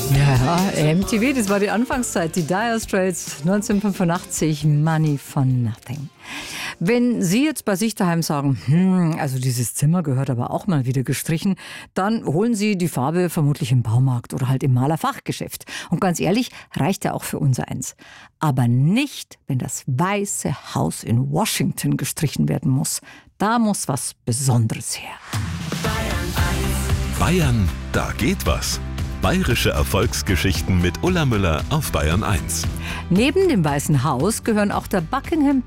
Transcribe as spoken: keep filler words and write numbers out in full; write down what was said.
Ja, M T V, das war die Anfangszeit, die Dire Straits, neunzehnhundertfünfundachtzig, Money for Nothing. Wenn Sie jetzt bei sich daheim sagen, hm, also dieses Zimmer gehört aber auch mal wieder gestrichen, dann holen Sie die Farbe vermutlich im Baumarkt oder halt im Malerfachgeschäft. Und ganz ehrlich, reicht ja auch für unser eins. Aber nicht, wenn das Weiße Haus in Washington gestrichen werden muss. Da muss was Besonderes her. Bayern, da geht was. Bayerische Erfolgsgeschichten mit Ulla Müller auf Bayern eins. Neben dem Weißen Haus gehören auch der Buckingham